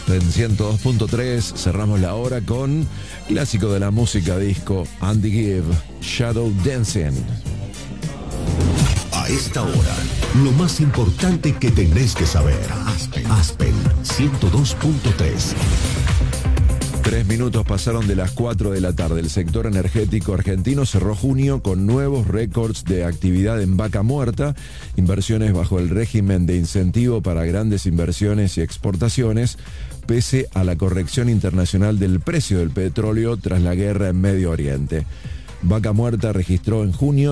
En 102.3 cerramos la hora con clásico de la música disco, Andy Gibb, Shadow Dancing. A esta hora, lo más importante que tenés que saber. Aspen 102.3. 3 minutos pasaron de las 4 de la tarde. El sector energético argentino cerró junio con nuevos récords de actividad en vaca muerta, inversiones bajo el régimen de incentivo para grandes inversiones y exportaciones, pese a la corrección internacional del precio del petróleo tras la guerra en Medio Oriente. Vaca Muerta registró en junio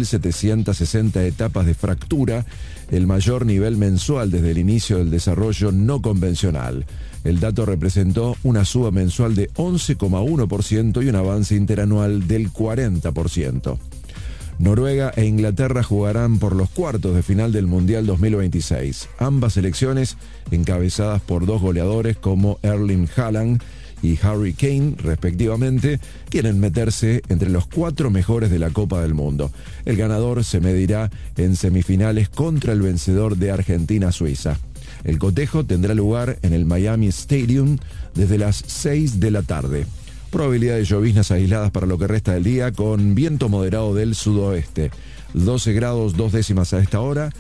2.760 etapas de fractura, el mayor nivel mensual desde el inicio del desarrollo no convencional. El dato representó una suba mensual de 11,1% y un avance interanual del 40%. Noruega e Inglaterra jugarán por los cuartos de final del Mundial 2026. Ambas selecciones, encabezadas por dos goleadores como Erling Haaland y Harry Kane, respectivamente, quieren meterse entre los 4 mejores de la Copa del Mundo. El ganador se medirá en semifinales contra el vencedor de Argentina-Suiza. El cotejo tendrá lugar en el Miami Stadium desde las 6 de la tarde. Probabilidad de lloviznas aisladas para lo que resta del día, con viento moderado del sudoeste. 12 grados 2 décimas a esta hora,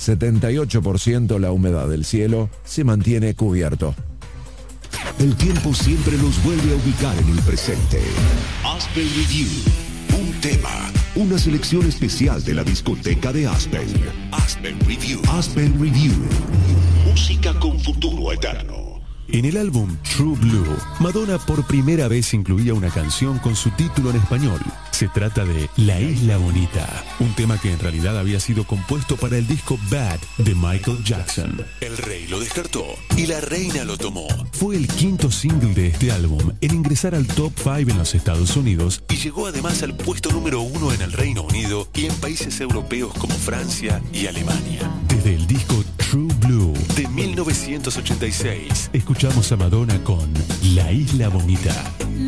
78% la humedad del cielo se mantiene cubierto. El tiempo siempre nos vuelve a ubicar en el presente. Aspen Review. Un tema. Una selección especial de la discoteca de Aspen. Aspen Review. Aspen Review. Música con futuro eterno. En el álbum True Blue, Madonna por primera vez incluía una canción con su título en español. Se trata de La Isla Bonita, un tema que en realidad había sido compuesto para el disco Bad de Michael Jackson. El rey lo descartó y la reina lo tomó. Fue el 5º single de este álbum en ingresar al top 5 en los Estados Unidos y llegó además al puesto número 1 en el Reino Unido y en países europeos como Francia y Alemania. Desde el disco True Blue de 1986, escuchamos a Madonna con La Isla Bonita.